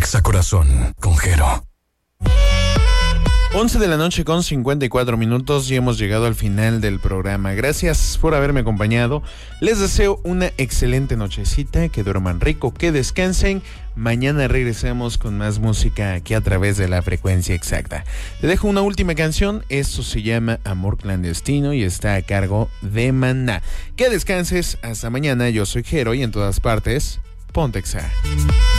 Exa Corazón con Jero. 11 de la noche con 54 minutos y hemos llegado al final del programa. Gracias por haberme acompañado. Les deseo una excelente nochecita, que duerman rico, que descansen. Mañana regresamos con más música aquí a través de la frecuencia exacta. Te dejo una última canción, esto se llama Amor Clandestino y está a cargo de Maná. Que descanses, hasta mañana, yo soy Jero y en todas partes, ponte Exa.